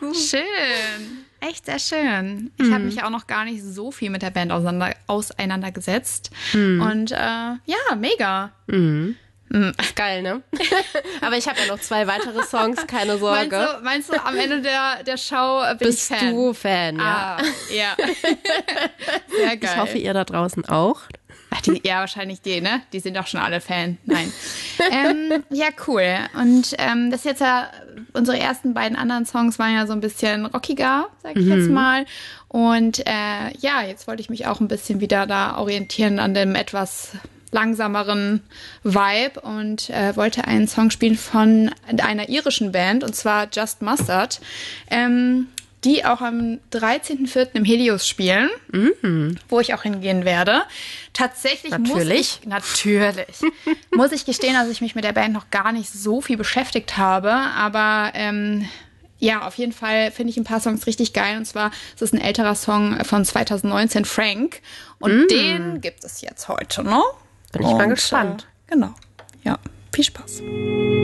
Schön. Echt sehr schön. Ich habe mich auch noch gar nicht so viel mit der Band auseinandergesetzt. Und ja, mega. Ist geil, ne? Aber ich habe ja noch 2 weitere Songs, keine Sorge. Meinst du am Ende der Show Bist ich Fan? du Fan, ja. Ja. Sehr geil. Ich hoffe, ihr da draußen auch. Ach, ja, wahrscheinlich die, ne? Die sind doch schon alle Fan. Nein. Ja, cool. Und das jetzt ja, unsere ersten beiden anderen Songs waren ja so ein bisschen rockiger, sag ich jetzt mal. Und ja, jetzt wollte ich mich auch ein bisschen wieder da orientieren an dem etwas langsameren Vibe und wollte einen Song spielen von einer irischen Band, und zwar Just Mustard, die auch am 13.04. im Helios spielen, wo ich auch hingehen werde. Tatsächlich muss ich gestehen, dass ich mich mit der Band noch gar nicht so viel beschäftigt habe, aber ja, auf jeden Fall finde ich ein paar Songs richtig geil. Und zwar ist es ein älterer Song von 2019, Frank. Und den gibt es jetzt heute, ne? Bin ich mal gespannt. Genau. Ja, viel Spaß.